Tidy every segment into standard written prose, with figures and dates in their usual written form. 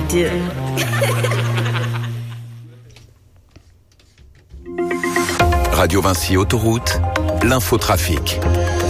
do. Radio Vinci Autoroute, l'infotrafic.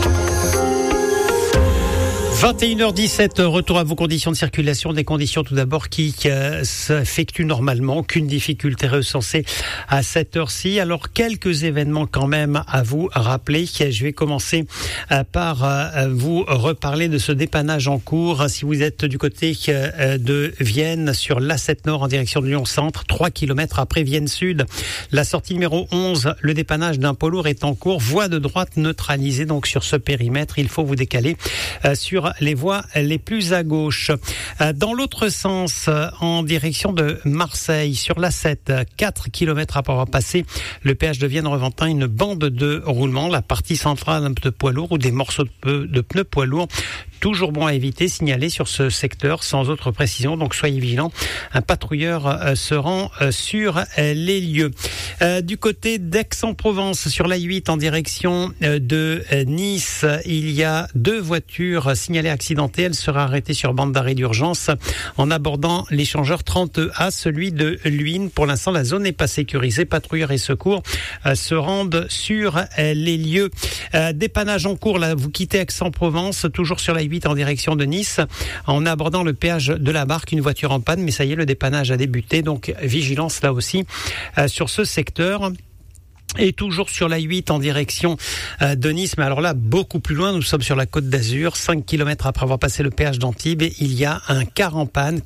21h17, retour à vos conditions de circulation, des conditions tout d'abord qui s'effectuent normalement, aucune difficulté recensée à cette heure-ci. Alors quelques événements quand même à vous rappeler. Je vais commencer par vous reparler de ce dépannage en cours. Si vous êtes du côté de Vienne sur l'A7 Nord en direction de Lyon Centre, 3 km après Vienne Sud, la sortie numéro 11, le dépannage d'un poids lourd est en cours, voie de droite neutralisée donc sur ce périmètre. Il faut vous décaler sur les voies les plus à gauche. Dans l'autre sens, en direction de Marseille, sur l'A7, 4 km après avoir passé le péage de Vienne-Reventin, une bande de roulement, la partie centrale de poids lourd ou des morceaux de pneus poids lourds. Toujours bon à éviter, signalé sur ce secteur sans autre précision, donc soyez vigilants. Un patrouilleur se rend sur les lieux. Du côté d'Aix-en-Provence, sur l'A8 en direction de Nice, il y a 2 voitures signalées accidentées. Elles seraient arrêtées sur bande d'arrêt d'urgence en abordant l'échangeur 30A, celui de Luynes. Pour l'instant, la zone n'est pas sécurisée. Patrouilleurs et secours se rendent sur les lieux. Dépannage en cours, là, vous quittez Aix-en-Provence, toujours sur la 8 en direction de Nice, en abordant le péage de la Barque, une voiture en panne, mais ça y est, le dépannage a débuté, donc vigilance là aussi sur ce secteur. Et toujours sur la 8 en direction de Nice, mais alors là, beaucoup plus loin, nous sommes sur la Côte d'Azur, 5 km après avoir passé le péage d'Antibes, il y a un car en panne,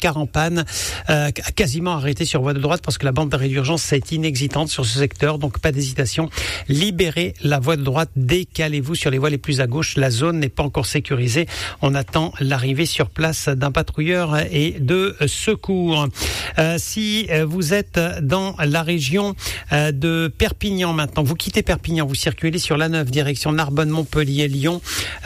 quasiment arrêté sur voie de droite parce que la bande d'arrêt d'urgence est inexistante sur ce secteur, donc pas d'hésitation, libérez la voie de droite, décalez-vous sur les voies les plus à gauche, la zone n'est pas encore sécurisée, on attend l'arrivée sur place d'un patrouilleur et de secours. Si vous êtes dans la région de Perpignan, maintenant, vous quittez Perpignan, vous circulez sur l'A9 direction Narbonne-Montpellier-Lyon,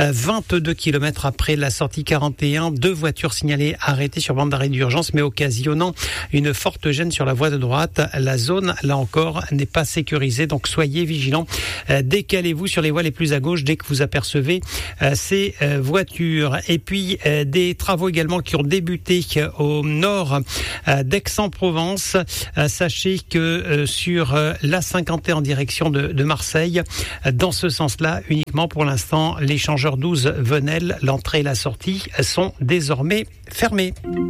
22 km après la sortie 41, 2 voitures signalées arrêtées sur bande d'arrêt d'urgence, mais occasionnant une forte gêne sur la voie de droite. La zone, là encore, n'est pas sécurisée, donc soyez vigilants. Décalez-vous sur les voies les plus à gauche dès que vous apercevez ces voitures. Et puis, des travaux également qui ont débuté au nord d'Aix-en-Provence. Sachez que sur l'A51 en direction de Marseille, dans ce sens-là, uniquement pour l'instant, l'échangeur 12 Venelle, l'entrée et la sortie sont désormais fermés.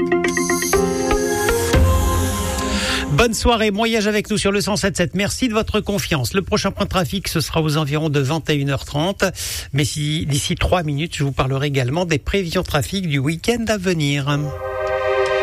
Bonne soirée, voyage avec nous sur le 107.7. Merci de votre confiance. Le prochain point de trafic, ce sera aux environs de 21h30. Mais d'ici 3 minutes, je vous parlerai également des prévisions trafic du week-end à venir.